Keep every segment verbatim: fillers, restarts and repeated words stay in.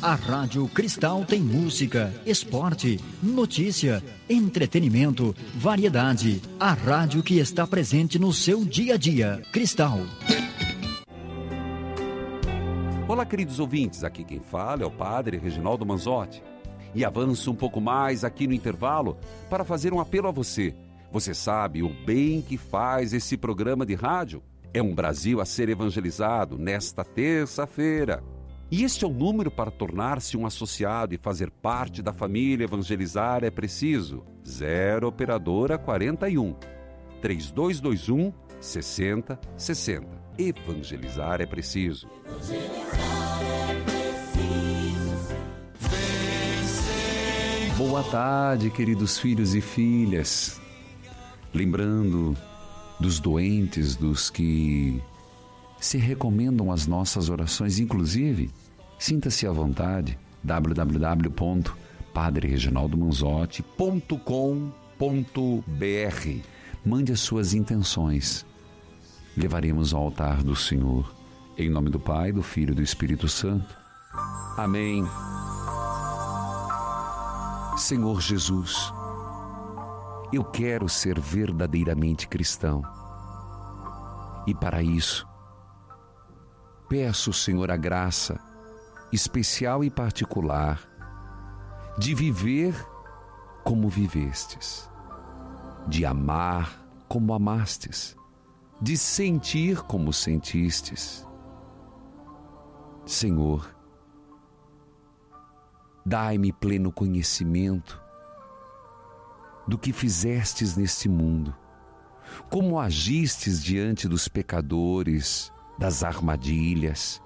A Rádio Cristal tem música, esporte, notícia, entretenimento, variedade. A rádio que está presente no seu dia a dia. Cristal. Olá, queridos ouvintes. Aqui quem fala é o Padre Reginaldo Manzotti. E avanço um pouco mais aqui no intervalo para fazer um apelo a você. Você sabe o bem que faz esse programa de rádio? É um Brasil a ser evangelizado nesta terça-feira. E este é o número para tornar-se um associado e fazer parte da família Evangelizar é preciso. zero Operadora quarenta e um, três dois dois um, seis zero seis zero. Evangelizar é preciso. Evangelizar é preciso. Boa tarde, queridos filhos e filhas. Lembrando dos doentes, dos que se recomendam as nossas orações, inclusive, sinta-se à vontade, w w w ponto padre reginaldo manzotti ponto com ponto b r. Mande as suas intenções. Levaremos ao altar do Senhor, em nome do Pai, do Filho e do Espírito Santo. Amém. Senhor Jesus, eu quero ser verdadeiramente cristão. E para isso, peço, Senhor, a graça especial e particular de viver como vivestes, de amar como amastes, de sentir como sentistes. Senhor, dai-me pleno conhecimento do que fizestes neste mundo, como agistes diante dos pecadores, das armadilhas.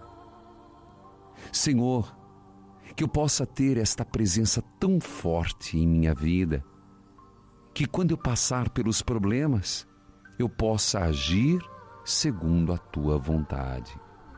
Senhor, que eu possa ter esta presença tão forte em minha vida, que quando eu passar pelos problemas, eu possa agir segundo a Tua vontade.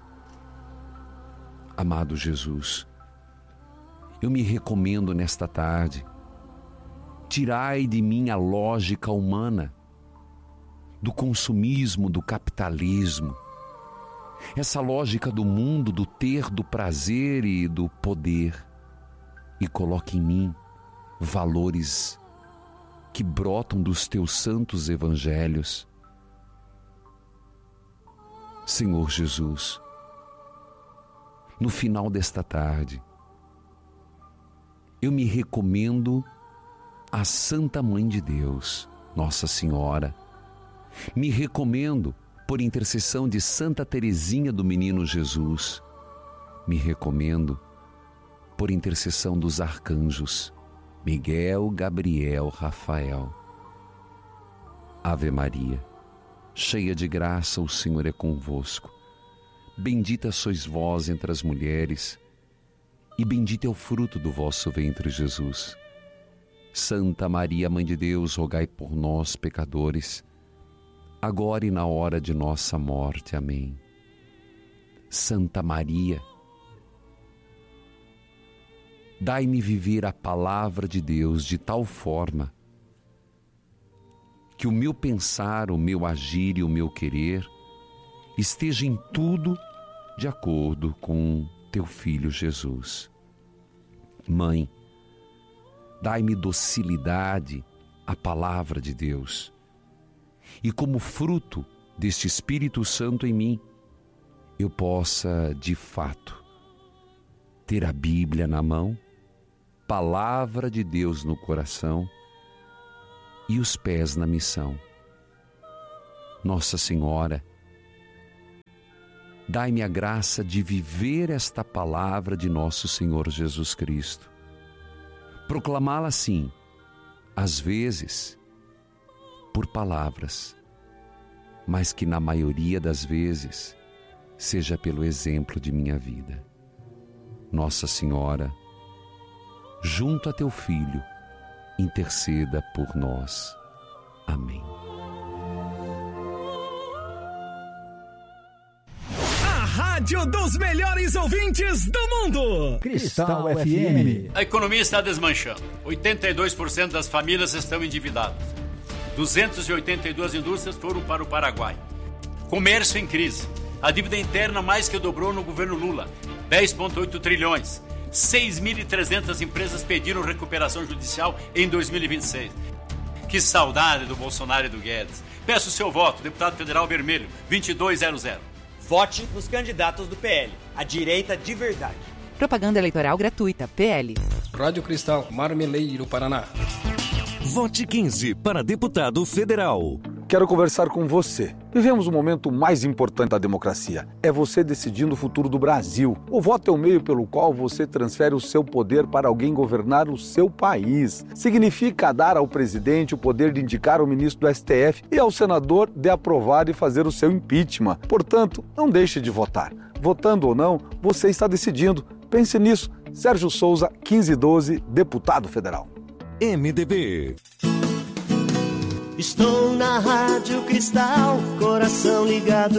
Amado Jesus, eu me recomendo nesta tarde, tirai de mim a lógica humana, do consumismo, do capitalismo, essa lógica do mundo, do ter, do prazer e do poder, e coloque em mim valores que brotam dos teus santos evangelhos. Senhor Jesus, no final desta tarde, eu me recomendo à Santa Mãe de Deus, Nossa Senhora. Me recomendo por intercessão de Santa Teresinha do Menino Jesus. Me recomendo por intercessão dos arcanjos Miguel, Gabriel, Rafael. Ave Maria, cheia de graça, o Senhor é convosco. Bendita sois vós entre as mulheres, e bendito é o fruto do vosso ventre, Jesus. Santa Maria, Mãe de Deus, rogai por nós, pecadores, agora e na hora de nossa morte. Amém. Santa Maria, dai-me viver a palavra de Deus de tal forma que o meu pensar, o meu agir e o meu querer esteja em tudo de acordo com teu Filho Jesus. Mãe, dai-me docilidade à palavra de Deus, e como fruto deste Espírito Santo em mim, eu possa, de fato, ter a Bíblia na mão, palavra de Deus no coração e os pés na missão. Nossa Senhora, dai-me a graça de viver esta palavra de nosso Senhor Jesus Cristo, proclamá-la sim, às vezes, por palavras, mas que na maioria das vezes seja pelo exemplo de minha vida. Nossa Senhora, junto a teu Filho, interceda por nós. Amém. A rádio dos melhores ouvintes do mundo. Cristal F M. A economia está desmanchando. oitenta e dois por cento das famílias estão endividadas. duzentas e oitenta e duas indústrias foram para o Paraguai. Comércio em crise. A dívida interna mais que dobrou no governo Lula, dez vírgula oito trilhões. seis mil e trezentas empresas pediram recuperação judicial em dois mil e vinte e seis. Que saudade do Bolsonaro e do Guedes. Peço o seu voto, deputado federal vermelho, vinte e dois zero zero. Vote nos candidatos do P L, a direita de verdade. Propaganda eleitoral gratuita, P L. Rádio Cristal, Marmeleiro, Paraná. Vote quinze para deputado federal. Quero conversar com você. Vivemos o momento mais importante da democracia. É você decidindo o futuro do Brasil. O voto é o meio pelo qual você transfere o seu poder para alguém governar o seu país. Significa dar ao presidente o poder de indicar o ministro do S T F e ao senador de aprovar e fazer o seu impeachment. Portanto, não deixe de votar. Votando ou não, você está decidindo. Pense nisso. Sérgio Souza, quinze doze, deputado federal. M D B. Estou na Rádio Cristal, coração ligado.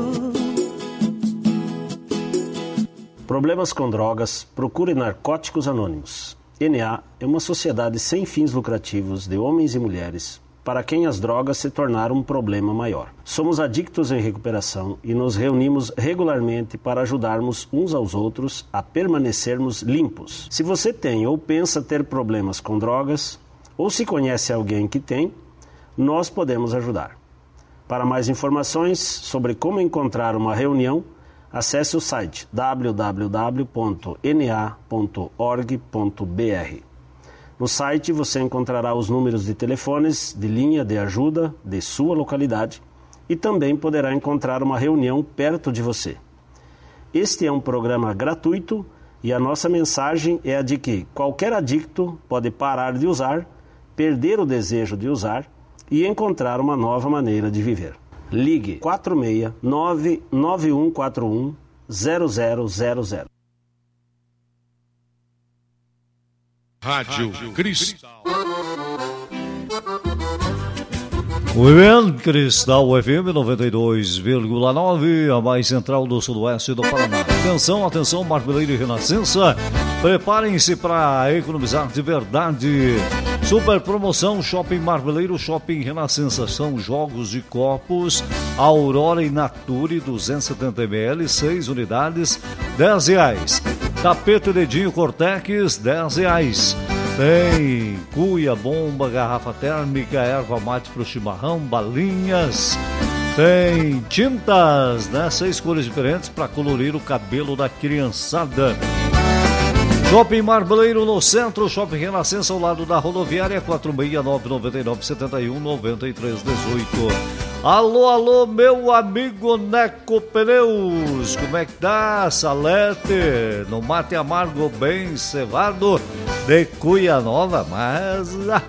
Problemas com drogas, procure Narcóticos Anônimos. N A é uma sociedade sem fins lucrativos de homens e mulheres para quem as drogas se tornaram um problema maior. Somos adictos em recuperação e nos reunimos regularmente para ajudarmos uns aos outros a permanecermos limpos. Se você tem ou pensa ter problemas com drogas, ou se conhece alguém que tem, nós podemos ajudar. Para mais informações sobre como encontrar uma reunião, acesse o site w w w ponto n a ponto org ponto b r. No site você encontrará os números de telefones de linha de ajuda de sua localidade e também poderá encontrar uma reunião perto de você. Este é um programa gratuito e a nossa mensagem é a de que qualquer adicto pode parar de usar, perder o desejo de usar e encontrar uma nova maneira de viver. Ligue quatro seis nove nove um quatro um zero zero zero zero. Rádio Cristal. Movimento Cristal F M noventa e dois vírgula nove, a mais central do sudoeste do Paraná. Atenção, atenção, Marmeleiro e Renascença, preparem-se para economizar de verdade. Super promoção Shopping Marmeleiro, Shopping Renascença. São jogos de copos Aurora e Nature duzentos e setenta mililitros, seis unidades, dez reais. Tapete Dedinho Cortex, dez reais. Tem cuia, bomba, garrafa térmica, erva mate para o chimarrão, balinhas. Tem tintas, né? Seis cores diferentes para colorir o cabelo da criançada. Shopping Marmeleiro no centro, Shopping Renascença ao lado da rodoviária, quatro seis nove nove nove sete um nove três um oito. Alô, alô, meu amigo Neco Pneus, como é que tá? Salete, no mate amargo bem cevado de cuia nova, mas ah,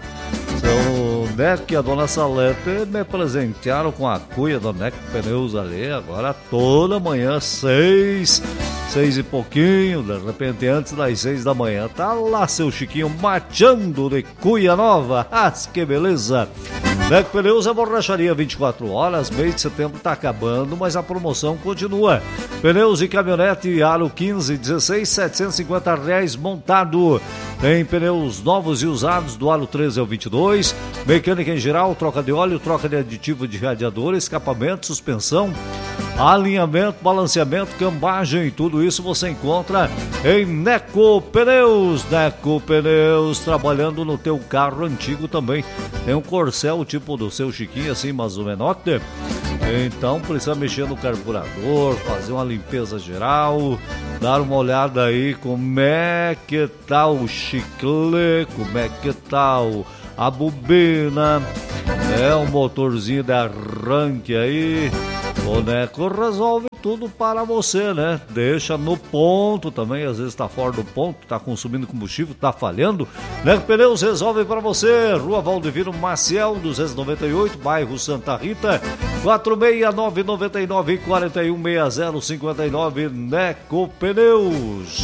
seu Neco e a dona Salete me presentearam com a cuia do Neco Pneus ali, agora toda manhã, seis, seis e pouquinho, de repente antes das seis da manhã, tá lá seu Chiquinho mateando de cuia nova, ah, que beleza! Neco Pneus é borracharia vinte e quatro horas, mês de setembro está acabando, mas a promoção continua. Pneus e caminhonete aro quinze, dezesseis, setecentos e cinquenta reais montado. Tem pneus novos e usados do aro treze ao vinte e dois, mecânica em geral, troca de óleo, troca de aditivo de radiador, escapamento, suspensão, alinhamento, balanceamento, cambagem, tudo isso você encontra em Neco Pneus. Neco Pneus, trabalhando no teu carro antigo também. Tem um Corcel tipo do seu Chiquinho, assim, mas o menote. Então precisa mexer no carburador, fazer uma limpeza geral, dar uma olhada aí como é que tá o chicle, como é que tá o, a bobina, é um motorzinho de arranque aí. O Neco resolve tudo para você, né? Deixa no ponto também, às vezes está fora do ponto, está consumindo combustível, está falhando. Neco Pneus resolve para você. Rua Valdivino Maciel, duzentos e noventa e oito, bairro Santa Rita, quatro seis nove nove nove quatro um seis zero cinco nove, Neco Pneus.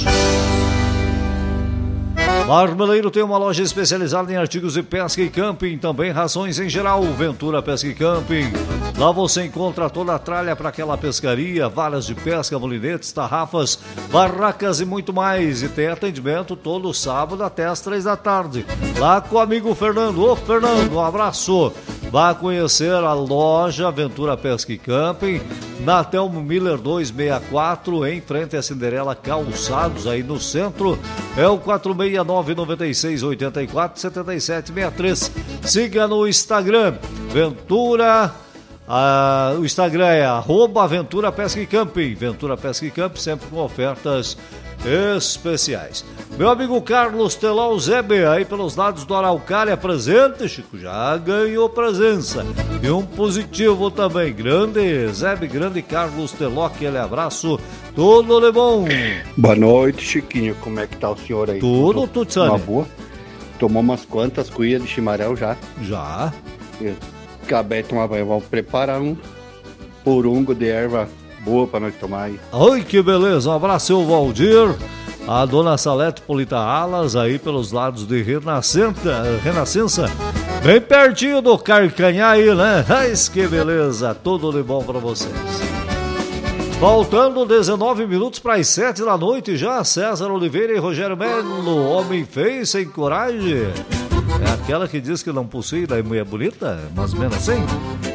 Marmeleiro tem uma loja especializada em artigos de pesca e camping, também rações em geral. Ventura Pesca e Camping. Lá você encontra toda a tralha para aquela pescaria, varas de pesca, molinetes, tarrafas, barracas e muito mais. E tem atendimento todo sábado até as três da tarde. Lá com o amigo Fernando. Ô Fernando, um abraço. Vá conhecer a loja Ventura Pesca e Camping na Telmo Miller duzentos e sessenta e quatro, em frente a Cinderela Calçados, aí no centro. É o quatro seis nove, nove seis oito quatro, sete sete seis três. Siga no Instagram, Ventura... Ah, o Instagram é arroba Ventura Pesca e Camping. Ventura Pesca e Camping, sempre com ofertas especiais. Meu amigo Carlos Telol Zebe, aí pelos lados do Araucária, presente, Chico, já ganhou presença. E um positivo também, grande Zebe, grande Carlos Telol, aquele abraço, tudo de bom. Boa noite, Chiquinho, como é que tá o senhor aí? Tudo, tudo, tudo uma boa? Tomou umas quantas cuias de chimarrão já? Já. Eu acabei de tomar banho, vamos preparar um porungo de erva boa para nós tomar aí. Ai, que beleza, um abraço, seu Valdir, a dona Salete Polita Alas, aí pelos lados de Renascença, Renascença, bem pertinho do Carcanhar aí, né? Ai, que beleza, tudo de bom para vocês. Faltando dezenove minutos para as sete da noite já, César Oliveira e Rogério Melo, homem feio sem coragem. É aquela que diz que não possui da mulher bonita, mais ou menos assim.